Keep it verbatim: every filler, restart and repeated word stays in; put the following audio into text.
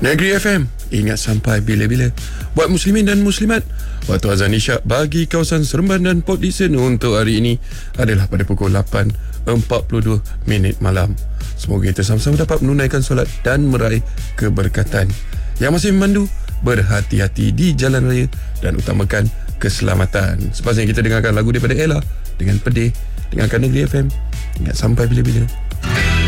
Negeri F M, ingat sampai bila-bila. Buat muslimin dan muslimat, waktu azan isyak bagi kawasan Seremban dan Port Dickson untuk hari ini adalah pada pukul lapan empat puluh dua minit malam. Semoga kita sama-sama dapat menunaikan solat dan meraih keberkatan. Yang masih memandu, berhati-hati di jalan raya dan utamakan keselamatan. Sepatutnya kita dengarkan lagu daripada Ella dengan Pedih. Dengarkan Negeri F M, ingat sampai bila-bila.